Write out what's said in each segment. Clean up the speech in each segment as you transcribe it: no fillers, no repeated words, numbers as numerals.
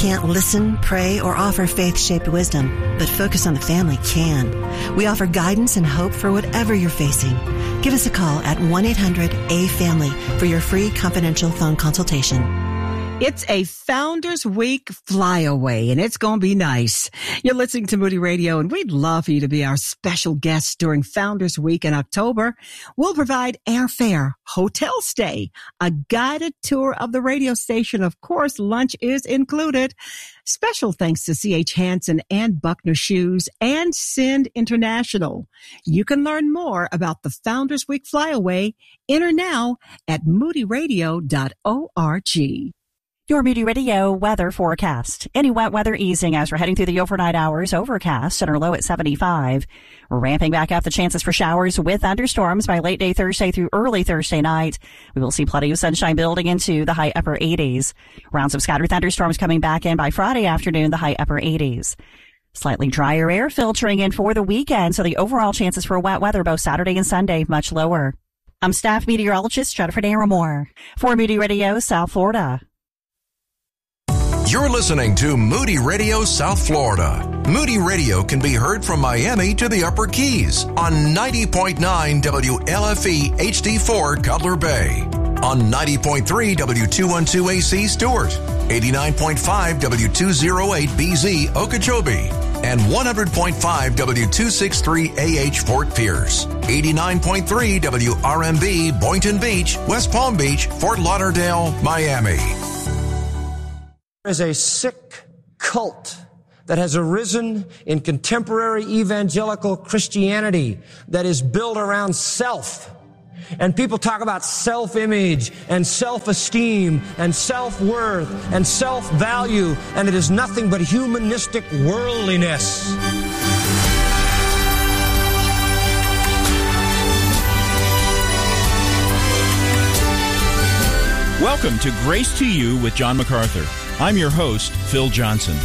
can't listen, pray, or offer faith-shaped wisdom, but Focus on the Family can. We offer guidance and hope for whatever you're facing. Give us a call at 1-800-A-FAMILY for your free confidential phone consultation. It's a Founders Week flyaway, and it's going to be nice. You're listening to Moody Radio, and we'd love for you to be our special guest during Founders Week in October. We'll provide airfare, hotel stay, a guided tour of the radio station. Of course, lunch is included. Special thanks to C.H. Hansen and Buckner Shoes and Send International. You can learn more about the Founders Week flyaway. Enter now at moodyradio.org. Your Moody Radio weather forecast. Any wet weather easing as we're heading through the overnight hours. Overcast and our low at 75. Ramping back up the chances for showers with thunderstorms by late day Thursday through early Thursday night. We will see plenty of sunshine building into the high upper 80s. Rounds of scattered thunderstorms coming back in by Friday afternoon, the high upper 80s. Slightly drier air filtering in for the weekend, so the overall chances for wet weather both Saturday and Sunday much lower. I'm staff meteorologist Jennifer Naramore for Moody Radio, South Florida. You're listening to Moody Radio South Florida. Moody Radio can be heard from Miami to the Upper Keys on 90.9 WLFE HD4 Cutler Bay, on 90.3 W212AC Stewart, 89.5 W208BZ Okeechobee, and 100.5 W263AH Fort Pierce, 89.3 WRMB Boynton Beach, West Palm Beach, Fort Lauderdale, Miami. Is a sick cult that has arisen in contemporary evangelical Christianity that is built around self. And people talk about self-image and self-esteem and self-worth and self-value, and it is nothing but humanistic worldliness. Welcome to Grace to You with John MacArthur. I'm your host, Phil Johnson.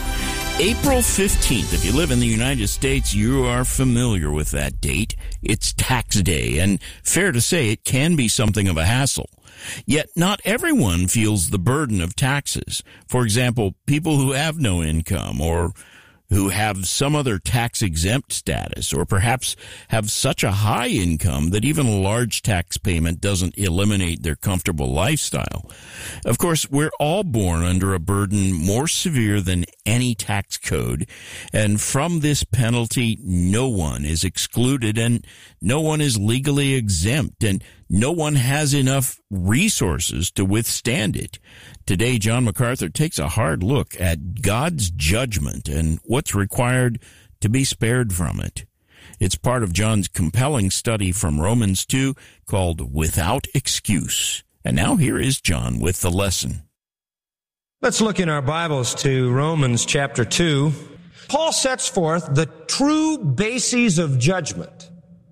April 15th, if you live in the United States, you are familiar with that date. It's tax day, and fair to say it can be something of a hassle. Yet not everyone feels the burden of taxes. For example, people who have no income or who have some other tax-exempt status, or perhaps have such a high income that even a large tax payment doesn't eliminate their comfortable lifestyle. Of course, we're all born under a burden more severe than any tax code, and from this penalty, no one is excluded, and no one is legally exempt, and no one has enough resources to withstand it. Today, John MacArthur takes a hard look at God's judgment and what's required to be spared from it. It's part of John's compelling study from Romans 2 called Without Excuse. And now here is John with the lesson. Let's look in our Bibles to Romans chapter 2. Paul sets forth the true bases of judgment.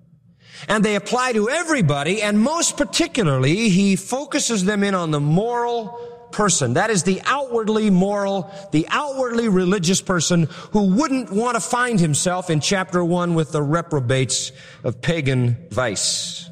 And they apply to everybody, and most particularly, he focuses them in on the moral person. That is the outwardly moral, the outwardly religious person who wouldn't want to find himself in chapter 1 with the reprobates of pagan vice.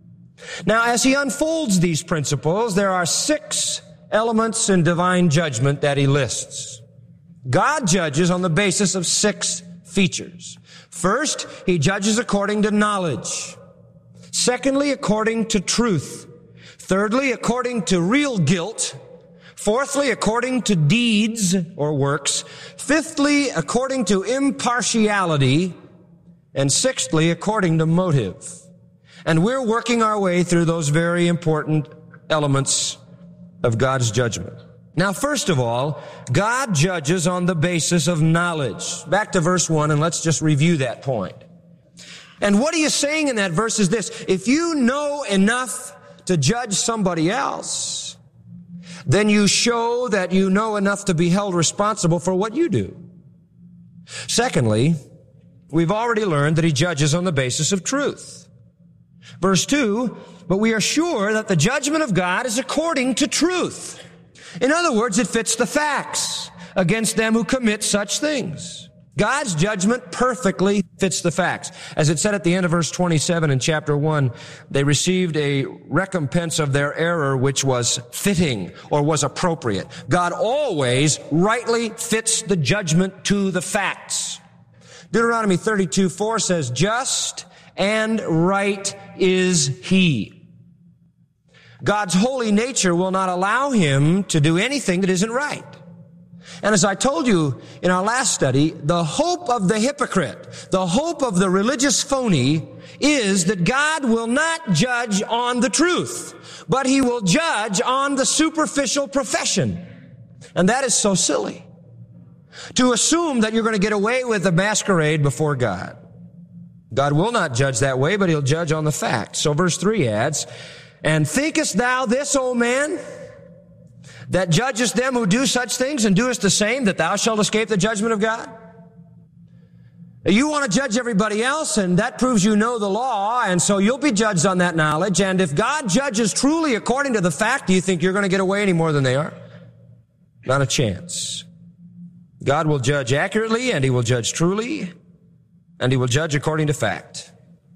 Now, as he unfolds these principles, there are 6 elements in divine judgment that he lists. God judges on the basis of 6 features. First, he judges according to knowledge. Secondly, according to truth. Thirdly, according to real guilt. Fourthly, according to deeds or works. Fifthly, according to impartiality. And sixthly, according to motive. And we're working our way through those very important elements of God's judgment. Now, first of all, God judges on the basis of knowledge. Back to verse 1, and let's just review that point. And what he is saying in that verse is this: if you know enough to judge somebody else, then you show that you know enough to be held responsible for what you do. Secondly, we've already learned that he judges on the basis of truth. Verse 2, but we are sure that the judgment of God is according to truth. In other words, it fits the facts against them who commit such things. God's judgment perfectly fits the facts. As it said at the end of verse 27 in chapter 1, they received a recompense of their error which was fitting or was appropriate. God always rightly fits the judgment to the facts. Deuteronomy 32:4 says, "Just and right is he." God's holy nature will not allow him to do anything that isn't right. And as I told you in our last study, the hope of the hypocrite, the hope of the religious phony is that God will not judge on the truth, but he will judge on the superficial profession. And that is so silly. To assume that you're going to get away with a masquerade before God. God will not judge that way, but he'll judge on the facts. So verse 3 adds, "And thinkest thou this, O man, that judgest them who do such things and doest the same, that thou shalt escape the judgment of God?" You want to judge everybody else, and that proves you know the law, and so you'll be judged on that knowledge. And if God judges truly according to the fact, do you think you're going to get away any more than they are? Not a chance. God will judge accurately, and he will judge truly, and he will judge according to fact.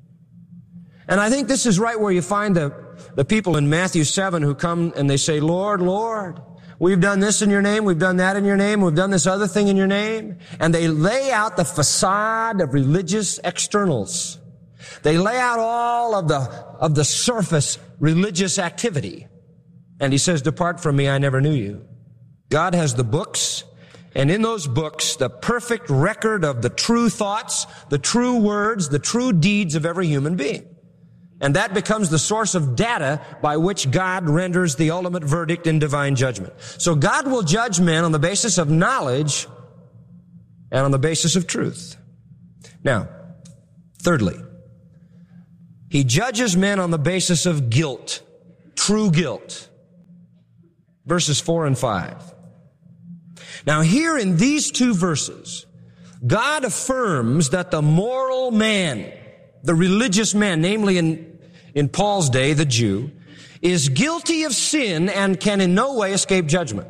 And I think this is right where you find the people in Matthew 7 who come and they say, "Lord, Lord, we've done this in your name, we've done that in your name, we've done this other thing in your name." And they lay out the facade of religious externals. They lay out all of the surface religious activity. And he says, "Depart from me, I never knew you." God has the books, and in those books, the perfect record of the true thoughts, the true words, the true deeds of every human being. And that becomes the source of data by which God renders the ultimate verdict in divine judgment. So God will judge men on the basis of knowledge and on the basis of truth. Now, thirdly, he judges men on the basis of guilt, true guilt. Verses 4 and 5. Now here in these two verses, God affirms that the moral man, the religious man, namely in Paul's day, the Jew, is guilty of sin and can in no way escape judgment.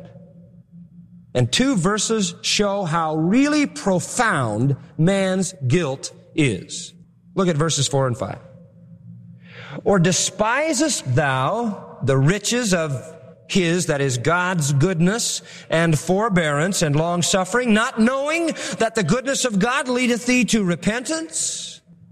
And two verses show how really profound man's guilt is. Look at verses 4 and 5. "Or despisest thou the riches of his," that is God's goodness and forbearance and long-suffering, "not knowing that the goodness of God leadeth thee to repentance?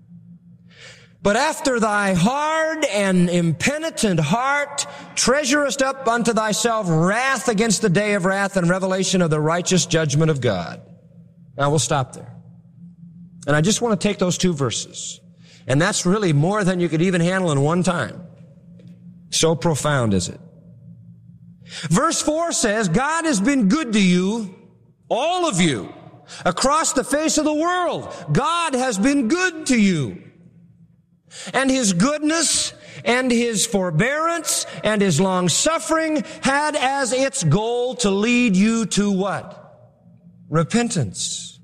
But after thy hard and impenitent heart treasurest up unto thyself wrath against the day of wrath and revelation of the righteous judgment of God." Now we'll stop there. And I just want to take those two verses. And that's really more than you could even handle in one time. So profound is it. Verse 4 says, God has been good to you, all of you, across the face of the world. God has been good to you. And his goodness and his forbearance and his long-suffering had as its goal to lead you to what? Repentance.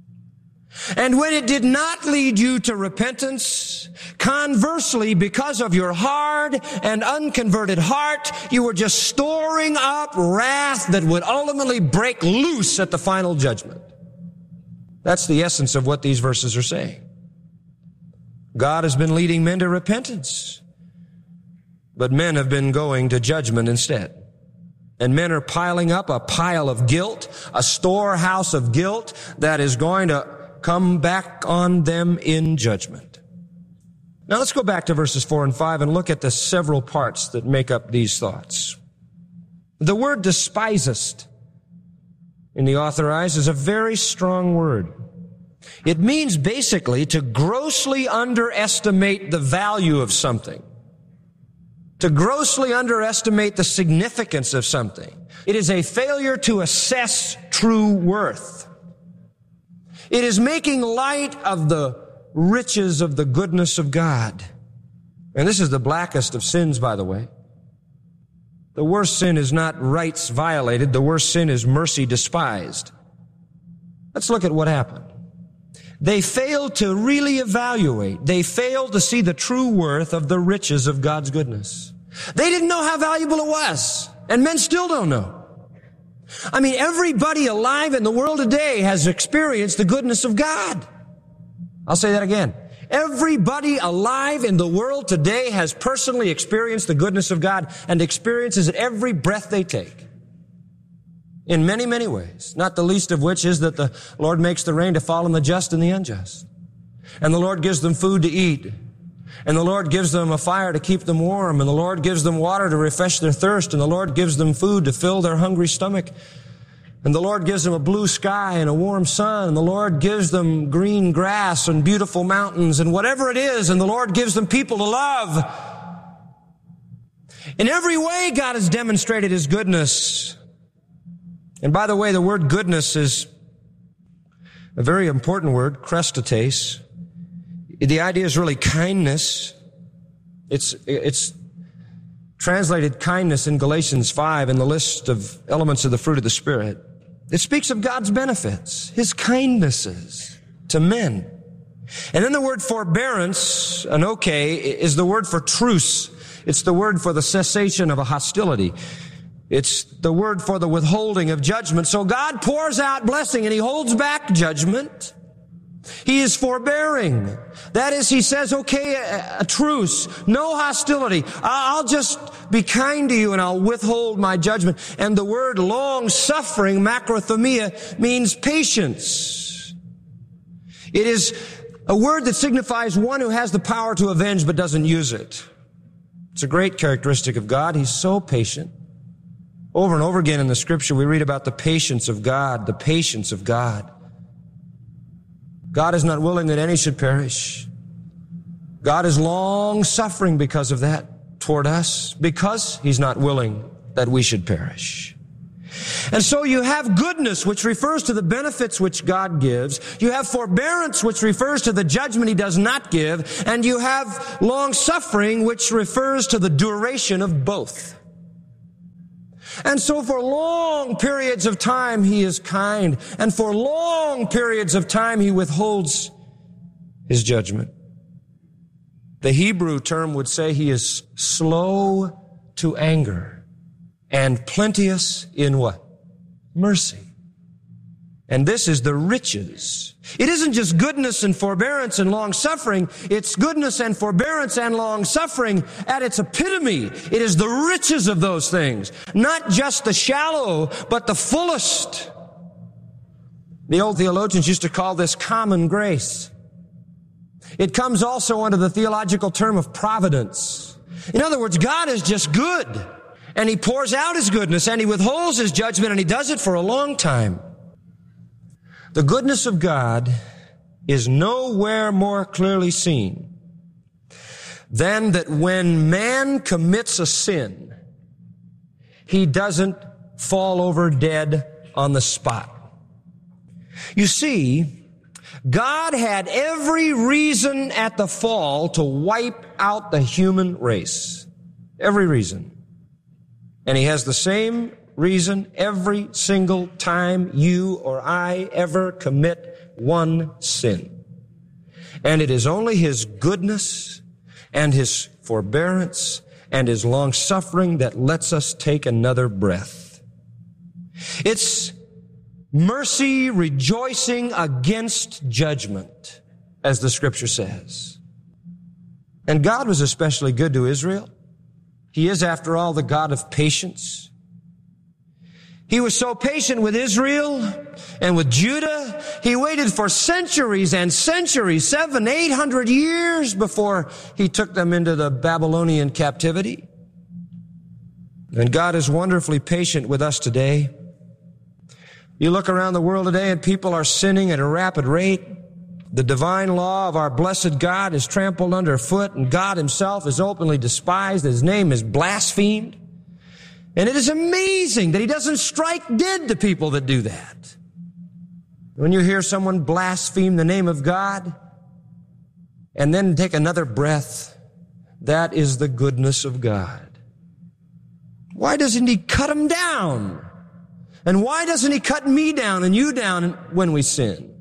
And when it did not lead you to repentance, conversely, because of your hard and unconverted heart, you were just storing up wrath that would ultimately break loose at the final judgment. That's the essence of what these verses are saying. God has been leading men to repentance, but men have been going to judgment instead. And men are piling up a pile of guilt, a storehouse of guilt that is going to come back on them in judgment. Now let's go back to verses 4 and 5 and look at the several parts that make up these thoughts. The word despisest in the Authorized is a very strong word. It means basically to grossly underestimate the value of something, to grossly underestimate the significance of something. It is a failure to assess true worth. It is making light of the riches of the goodness of God. And this is the blackest of sins, by the way. The worst sin is not rights violated. The worst sin is mercy despised. Let's look at what happened. They failed to really evaluate. They failed to see the true worth of the riches of God's goodness. They didn't know how valuable it was, and men still don't know. I mean, everybody alive in the world today has experienced the goodness of God. I'll say that again. Everybody alive in the world today has personally experienced the goodness of God and experiences it every breath they take. In many, many ways. Not the least of which is that the Lord makes the rain to fall on the just and the unjust. And the Lord gives them food to eat. And the Lord gives them a fire to keep them warm. And the Lord gives them water to refresh their thirst. And the Lord gives them food to fill their hungry stomach. And the Lord gives them a blue sky and a warm sun. And the Lord gives them green grass and beautiful mountains and whatever it is. And the Lord gives them people to love. In every way, God has demonstrated His goodness. And by the way, the word goodness is a very important word, chrestotes. The idea is really kindness. It's translated kindness in Galatians 5 in the list of elements of the fruit of the Spirit. It speaks of God's benefits, His kindnesses to men. And then the word forbearance, anoke, is the word for truce. It's the word for the cessation of a hostility. It's the word for the withholding of judgment. So God pours out blessing and He holds back judgment. He is forbearing. That is, He says, okay, a truce, no hostility. I'll just be kind to you and I'll withhold my judgment. And the word long-suffering, macrothumia, means patience. It is a word that signifies one who has the power to avenge but doesn't use it. It's a great characteristic of God. He's so patient. Over and over again in the Scripture, we read about the patience of God, the patience of God. God is not willing that any should perish. God is long-suffering because of that toward us, because He's not willing that we should perish. And so you have goodness, which refers to the benefits which God gives. You have forbearance, which refers to the judgment He does not give. And you have long-suffering, which refers to the duration of both. And so for long periods of time, He is kind. And for long periods of time, He withholds His judgment. The Hebrew term would say He is slow to anger and plenteous in what? Mercy. And this is the riches. It isn't just goodness and forbearance and long-suffering. It's goodness and forbearance and long-suffering at its epitome. It is the riches of those things. Not just the shallow, but the fullest. The old theologians used to call this common grace. It comes also under the theological term of providence. In other words, God is just good. And He pours out His goodness and He withholds His judgment and He does it for a long time. The goodness of God is nowhere more clearly seen than that when man commits a sin, he doesn't fall over dead on the spot. You see, God had every reason at the fall to wipe out the human race. Every reason. And He has the same reason every single time you or I ever commit one sin. And it is only His goodness and His forbearance and His long-suffering that lets us take another breath. It's mercy rejoicing against judgment, as the Scripture says. And God was especially good to Israel. He is, after all, the God of patience. He was so patient with Israel and with Judah. He waited for centuries and centuries, 700-800 years before He took them into the Babylonian captivity. And God is wonderfully patient with us today. You look around the world today and people are sinning at a rapid rate. The divine law of our blessed God is trampled underfoot, and God Himself is openly despised. His name is blasphemed. And it is amazing that He doesn't strike dead the people that do that. When you hear someone blaspheme the name of God and then take another breath, that is the goodness of God. Why doesn't He cut them down? And why doesn't He cut me down and you down when we sin?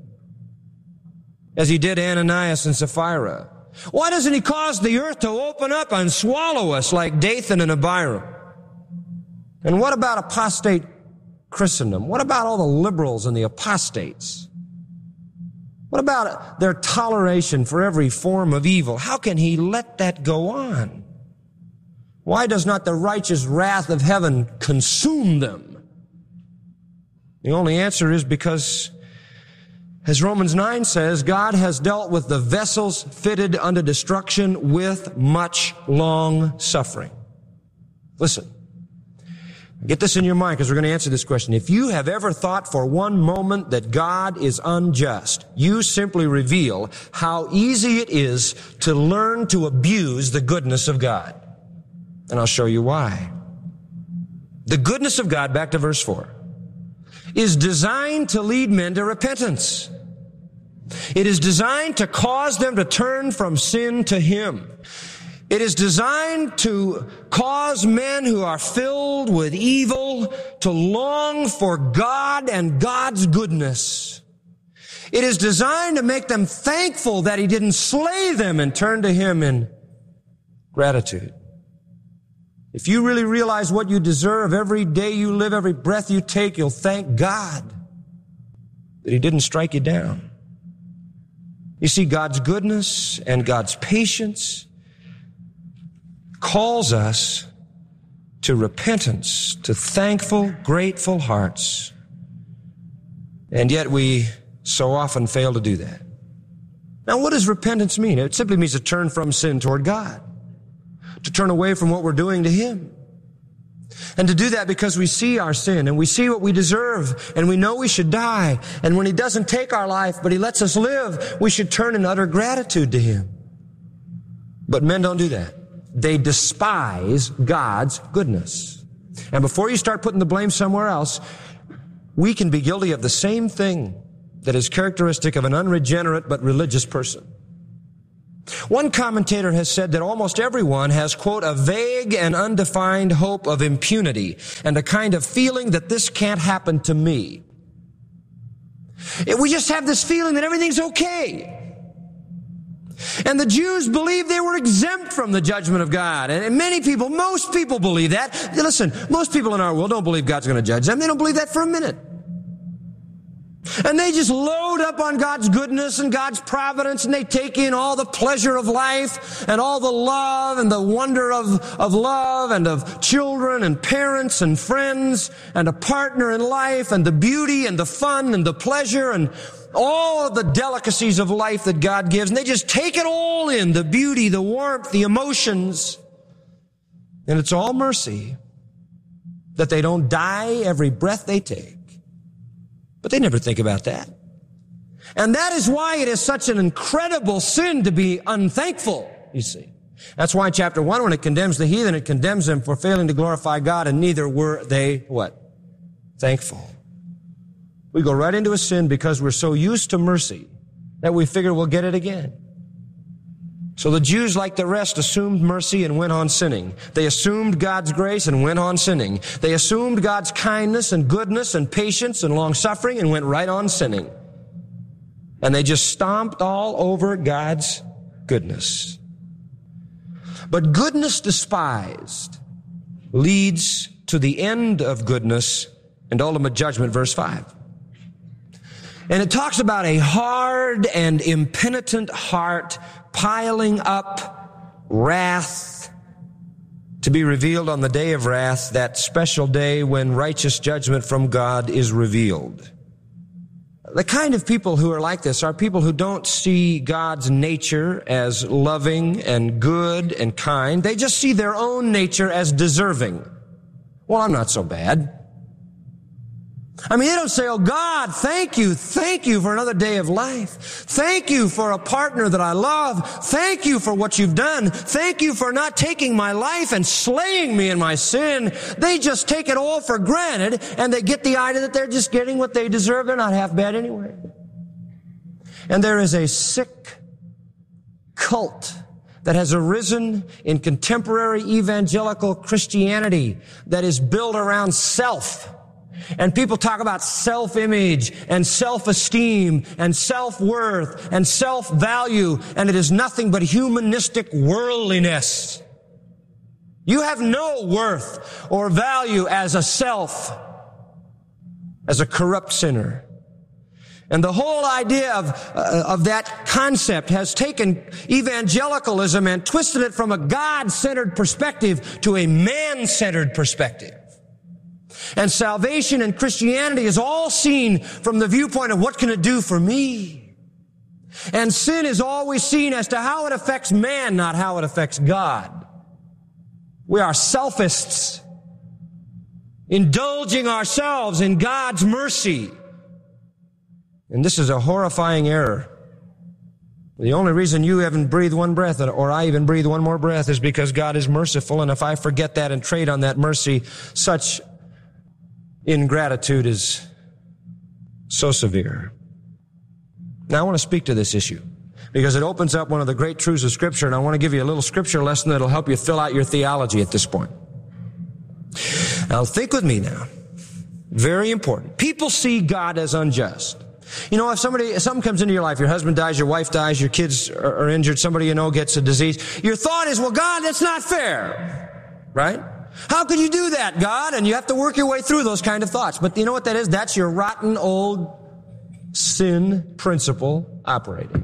As He did Ananias and Sapphira. Why doesn't He cause the earth to open up and swallow us like Dathan and Abiram? And what about apostate Christendom? What about all the liberals and the apostates? What about their toleration for every form of evil? How can he let that go on? Why does not the righteous wrath of heaven consume them? The only answer is because, as Romans 9 says, God has dealt with the vessels fitted unto destruction with much long suffering. Listen, get this in your mind because we're going to answer this question. If you have ever thought for one moment that God is unjust, you simply reveal how easy it is to learn to abuse the goodness of God. And I'll show you why. The goodness of God, back to verse 4, is designed to lead men to repentance. It is designed to cause them to turn from sin to Him. It is designed to cause men who are filled with evil to long for God and God's goodness. It is designed to make them thankful that He didn't slay them and turn to Him in gratitude. If you really realize what you deserve every day you live, every breath you take, you'll thank God that He didn't strike you down. You see, God's goodness and God's patience calls us to repentance, to thankful, grateful hearts. And yet we so often fail to do that. Now, what does repentance mean? It simply means to turn from sin toward God, to turn away from what we're doing to Him. And to do that because we see our sin and we see what we deserve and we know we should die. And when He doesn't take our life, but He lets us live, we should turn in utter gratitude to Him. But men don't do that. They despise God's goodness. And before you start putting the blame somewhere else, we can be guilty of the same thing that is characteristic of an unregenerate but religious person. One commentator has said that almost everyone has, quote, a vague and undefined hope of impunity and a kind of feeling that this can't happen to me. We just have this feeling that everything's okay. And the Jews believed they were exempt from the judgment of God. And many people, most people believe that. Listen, most people in our world don't believe God's going to judge them. They don't believe that for a minute. And they just load up on God's goodness and God's providence, and they take in all the pleasure of life and all the love and the wonder of love and of children and parents and friends and a partner in life and the beauty and the fun and the pleasure and all of the delicacies of life that God gives. And they just take it all in, the beauty, the warmth, the emotions. And it's all mercy that they don't die every breath they take. But they never think about that. And that is why it is such an incredible sin to be unthankful, you see. That's why chapter 1, when it condemns the heathen, it condemns them for failing to glorify God, and neither were they, what? Thankful. We go right into a sin because we're so used to mercy that we figure we'll get it again. So the Jews, like the rest, assumed mercy and went on sinning. They assumed God's grace and went on sinning. They assumed God's kindness and goodness and patience and long-suffering and went right on sinning. And they just stomped all over God's goodness. But goodness despised leads to the end of goodness and ultimate judgment, verse 5. And it talks about a hard and impenitent heart piling up wrath to be revealed on the day of wrath, that special day when righteous judgment from God is revealed. The kind of people who are like this are people who don't see God's nature as loving and good and kind. They just see their own nature as deserving. Well, I'm not so bad. I mean, they don't say, oh, God, thank you for another day of life. Thank you for a partner that I love. Thank you for what you've done. Thank you for not taking my life and slaying me in my sin. They just take it all for granted, and they get the idea that they're just getting what they deserve. They're not half bad anyway. And there is a sick cult that has arisen in contemporary evangelical Christianity that is built around self. And people talk about self-image and self-esteem and self-worth and self-value, and it is nothing but humanistic worldliness. You have no worth or value as a self. as a corrupt sinner. And the whole idea of that concept has taken evangelicalism and twisted it from a God-centered perspective to a man-centered perspective. And salvation and Christianity is all seen from the viewpoint of what can it do for me? And sin is always seen as to how it affects man, not how it affects God. We are selfists, indulging ourselves in God's mercy. And this is a horrifying error. The only reason you haven't breathed one breath, or I even breathe one more breath, is because God is merciful. And if I forget that and trade on that mercy, such ingratitude is so severe. Now I want to speak to this issue because it opens up one of the great truths of Scripture, and I want to give you a little Scripture lesson that'll help you fill out your theology at this point. Now think with me now. Very important. People see God as unjust. You know, if something comes into your life, your husband dies, your wife dies, your kids are injured, somebody you know gets a disease, your thought is, well, God, that's not fair. Right? How could you do that, God? And you have to work your way through those kind of thoughts. But you know what that is? That's your rotten old sin principle operating.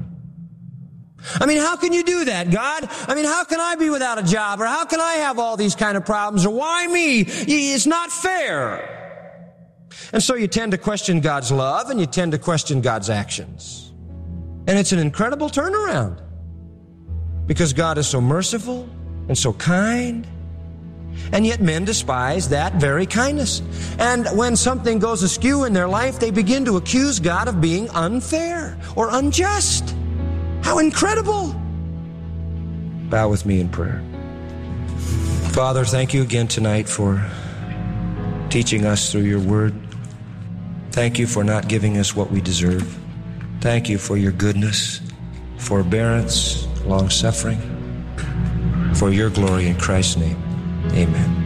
I mean, how can you do that, God? I mean, how can I be without a job? Or how can I have all these kind of problems? Or why me? It's not fair. And so you tend to question God's love and you tend to question God's actions. And it's an incredible turnaround because God is so merciful and so kind. And yet men despise that very kindness. And when something goes askew in their life, they begin to accuse God of being unfair or unjust. How incredible! Bow with me in prayer. Father, thank you again tonight for teaching us through your word. Thank you for not giving us what we deserve. Thank you for your goodness, forbearance, long-suffering, for your glory in Christ's name. Amen.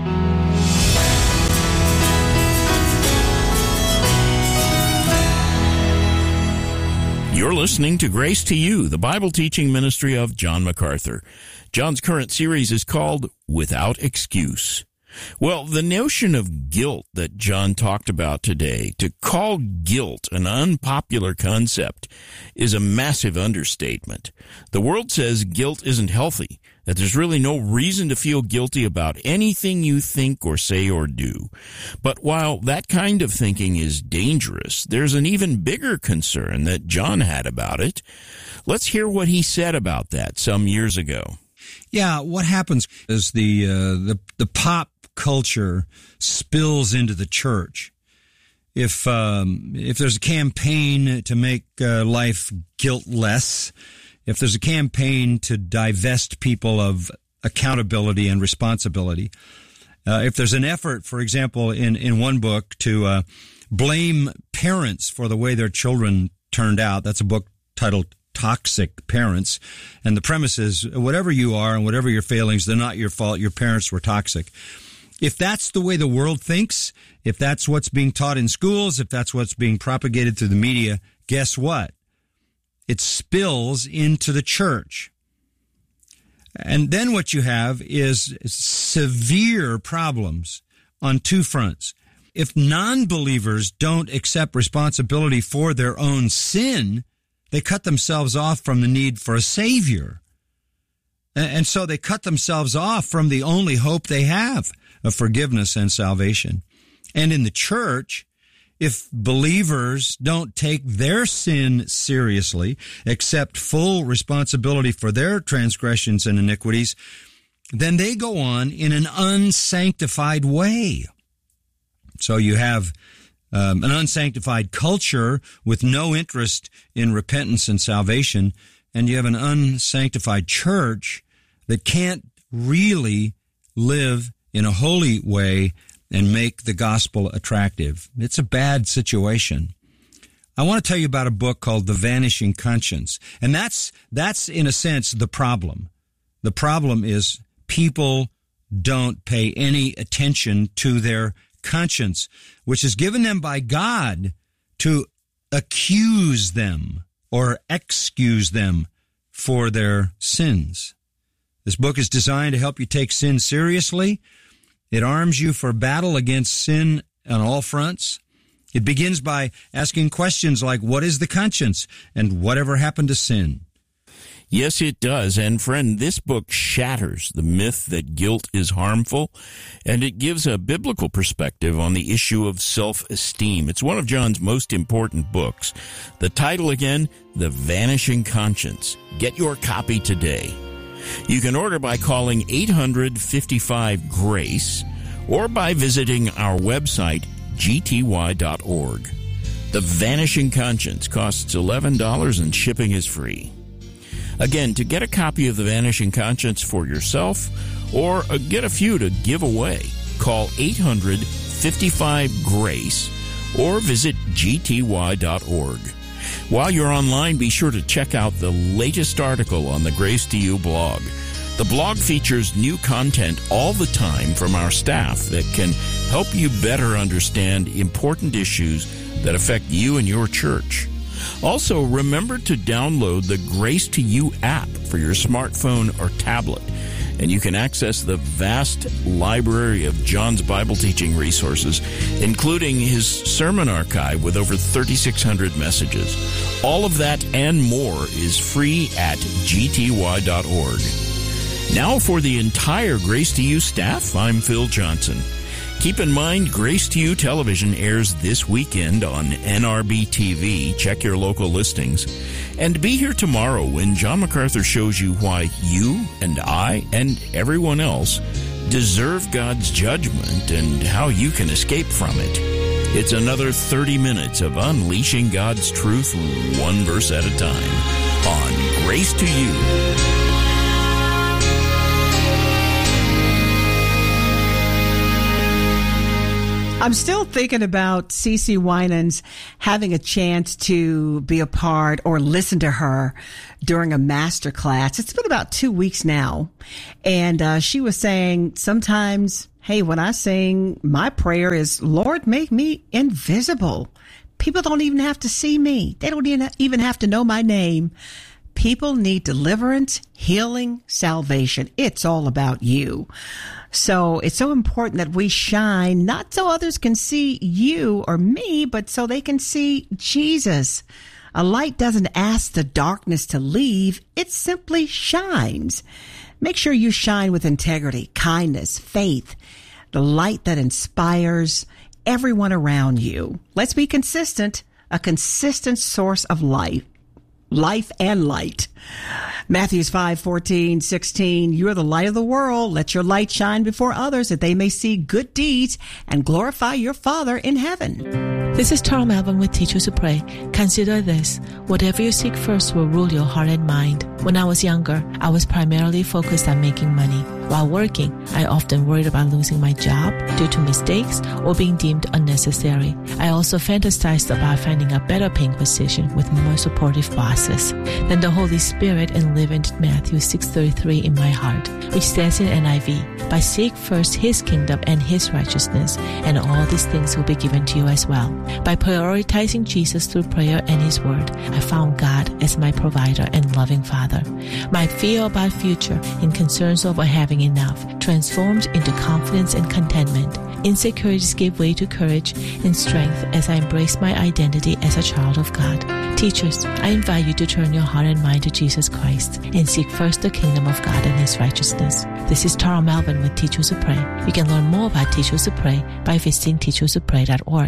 You're listening to Grace to You, the Bible teaching ministry of John MacArthur. John's current series is called Without Excuse. Well, the notion of guilt that John talked about today, to call guilt an unpopular concept, is a massive understatement. The world says guilt isn't healthy, that there's really no reason to feel guilty about anything you think or say or do. But while that kind of thinking is dangerous, there's an even bigger concern that John had about it. Let's hear what he said about that some years ago. Yeah, what happens is the pop culture spills into the church. If there's a campaign to make life guiltless, if there's a campaign to divest people of accountability and responsibility, if there's an effort, for example, in one book to blame parents for the way their children turned out, that's a book titled Toxic Parents, and the premise is whatever you are and whatever your failings, they're not your fault. Your parents were toxic. If that's the way the world thinks, if that's what's being taught in schools, if that's what's being propagated through the media, guess what? It spills into the church. And then what you have is severe problems on two fronts. If non-believers don't accept responsibility for their own sin, they cut themselves off from the need for a Savior. And so they cut themselves off from the only hope they have of forgiveness and salvation. And in the church, if believers don't take their sin seriously, accept full responsibility for their transgressions and iniquities, then they go on in an unsanctified way. So you have an unsanctified culture with no interest in repentance and salvation, and you have an unsanctified church that can't really live in a holy way and make the gospel attractive. It's a bad situation. I want to tell you about a book called The Vanishing Conscience, and that's in a sense the problem. The problem is people don't pay any attention to their conscience, which is given them by God to accuse them or excuse them for their sins. This book is designed to help you take sin seriously. It arms you for battle against sin on all fronts. It begins by asking questions like, what is the conscience, and whatever happened to sin? Yes, it does. And friend, this book shatters the myth that guilt is harmful, and it gives a biblical perspective on the issue of self-esteem. It's one of John's most important books. The title again, The Vanishing Conscience. Get your copy today. You can order by calling 855-GRACE or by visiting our website, gty.org. The Vanishing Conscience costs $11 and shipping is free. Again, to get a copy of The Vanishing Conscience for yourself or get a few to give away, call 855-GRACE or visit gty.org. While you're online, be sure to check out the latest article on the Grace to You blog. The blog features new content all the time from our staff that can help you better understand important issues that affect you and your church. Also, remember to download the Grace to You app for your smartphone or tablet, and you can access the vast library of John's Bible teaching resources, including his sermon archive with over 3,600 messages. All of that and more is free at gty.org. Now for the entire Grace to You staff, I'm Phil Johnson. Keep in mind, Grace to You Television airs this weekend on NRB TV. Check your local listings. And be here tomorrow when John MacArthur shows you why you and I and everyone else deserve God's judgment and how you can escape from it. It's another 30 minutes of unleashing God's truth one verse at a time on Grace to You. I'm still thinking about CeCe Winans having a chance to be a part or listen to her during a master class. It's been about 2 weeks now. And she was saying sometimes, hey, when I sing, my prayer is, Lord, make me invisible. People don't even have to see me. They don't even have to know my name. People need deliverance, healing, salvation. It's all about you. So it's so important that we shine, not so others can see you or me, but so they can see Jesus. A light doesn't ask the darkness to leave. It simply shines. Make sure you shine with integrity, kindness, faith, the light that inspires everyone around you. Let's be consistent, a consistent source of life and light. Matthews 5:14-16, you are the light of the world. Let your light shine before others that they may see good deeds and glorify your Father in heaven. This is Tara Melvin with Teachers Who Pray. Consider this. Whatever you seek first will rule your heart and mind. When I was younger, I was primarily focused on making money. While working, I often worried about losing my job due to mistakes or being deemed unnecessary. I also fantasized about finding a better paying position with more supportive bosses. Then the Holy Spirit enlivened Matthew 6:33 in my heart, which says in NIV, "But seek first His kingdom and His righteousness, and all these things will be given to you as well." By prioritizing Jesus through prayer and His Word, I found God as my provider and loving Father. My fear about future and concerns over having enough transformed into confidence and contentment. Insecurities gave way to courage and strength as I embraced my identity as a child of God. Teachers, I invite you to turn your heart and mind to Jesus Christ and seek first the kingdom of God and His righteousness. This is Tara Melvin with Teachers Who Pray. You can learn more about Teachers Who Pray by visiting teacherswhopray.org.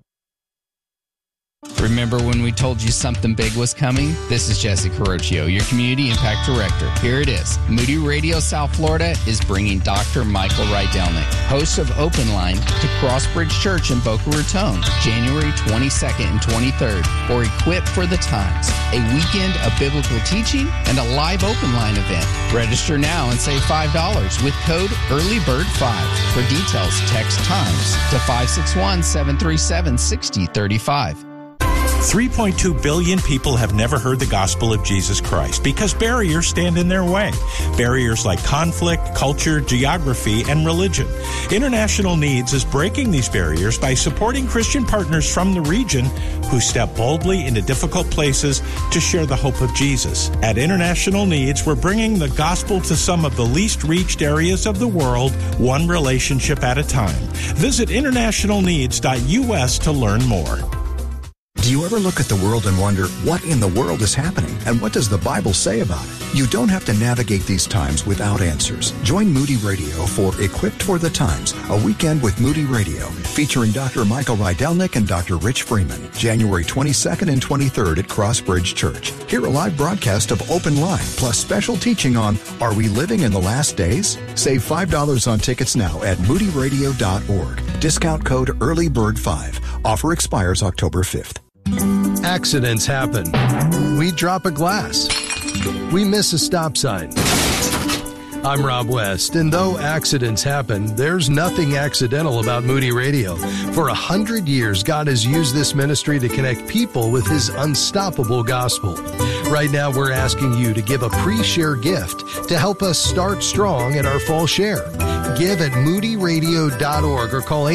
Remember when we told you something big was coming? This is Jesse Carocchio, your Community Impact Director. Here it is. Moody Radio South Florida is bringing Dr. Michael Rydelnik, host of Open Line, to Crossbridge Church in Boca Raton, January 22nd and 23rd, for Equip for the Times, a weekend of biblical teaching and a live Open Line event. Register now and save $5 with code EARLYBIRD5. For details, text TIMES to 561-737-6035. 3.2 billion people have never heard the gospel of Jesus Christ because barriers stand in their way. Barriers like conflict, culture, geography, and religion. International Needs is breaking these barriers by supporting Christian partners from the region who step boldly into difficult places to share the hope of Jesus. At International Needs, we're bringing the gospel to some of the least reached areas of the world, one relationship at a time. Visit internationalneeds.us to learn more. Do you ever look at the world and wonder, what in the world is happening? And what does the Bible say about it? You don't have to navigate these times without answers. Join Moody Radio for Equipped for the Times, a weekend with Moody Radio, featuring Dr. Michael Rydelnik and Dr. Rich Freeman, January 22nd and 23rd at Crossbridge Church. Hear a live broadcast of Open Line, plus special teaching on Are We Living in the Last Days? Save $5 on tickets now at moodyradio.org. Discount code EARLYBIRD5. Offer expires October 5th. Accidents happen. We drop a glass. We miss a stop sign. I'm Rob West, and though accidents happen, there's nothing accidental about Moody Radio. For 100 years, God has used this ministry to connect people with His unstoppable gospel. Right now, we're asking you to give a pre-share gift to help us start strong at our fall share. Give at moodyradio.org or call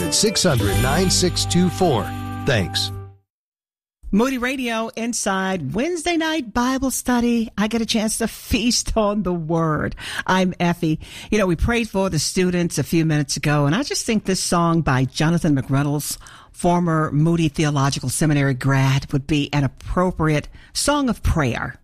800-600-9624. Thanks. Moody Radio Inside Wednesday night Bible study. I get a chance to feast on the Word. I'm Effie. You know, we prayed for the students a few minutes ago, and I just think this song by Jonathan McReynolds, former Moody Theological Seminary grad, would be an appropriate song of prayer